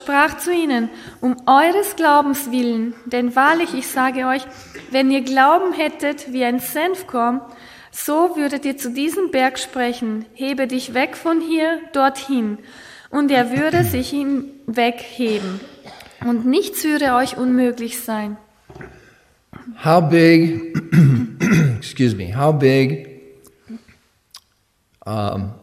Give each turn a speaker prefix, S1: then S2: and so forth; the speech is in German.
S1: sprach zu ihnen, um eures Glaubens willen, denn wahrlich, ich sage euch, wenn ihr Glauben hättet wie ein Senfkorn, so würdet ihr zu diesem Berg sprechen, hebe dich weg von hier dorthin, und er würde sich hinwegheben, und nichts würde euch unmöglich sein.
S2: How big, excuse me, how big